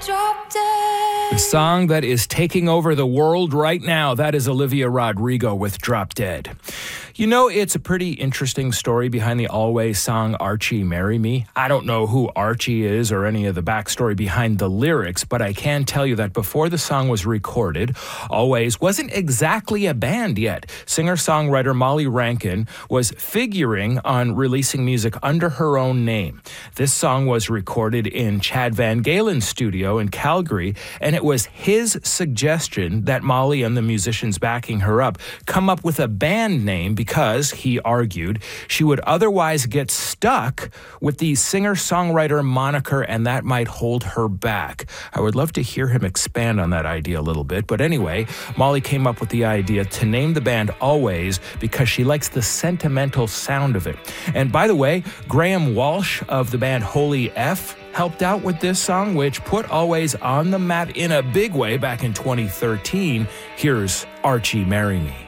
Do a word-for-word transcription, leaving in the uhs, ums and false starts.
drop dead. The song that is taking over the world right now, that is Olivia Rodrigo with Drop Dead. You know, it's a pretty interesting story behind the Always song Archie Marry Me. I don't know who Archie is or any of the backstory behind the lyrics, but I can tell you that before the song was recorded, Always wasn't exactly a band yet. Singer-songwriter Molly Rankin was figuring on releasing music under her own name. This song was recorded in Chad Van Galen's studio in Calgary, and it was his suggestion that Molly and the musicians backing her up come up with a band name because, he argued, she would otherwise get stuck with the singer-songwriter moniker and that might hold her back. I would love to hear him expand on that idea a little bit, but anyway, Molly came up with the idea to name the band Always because she likes the sentimental sound of it. And by the way, Graham Walsh of the band Holy F helped out with this song, which put Always on the map in a big way back in twenty thirteen. Here's Archie Marry Me.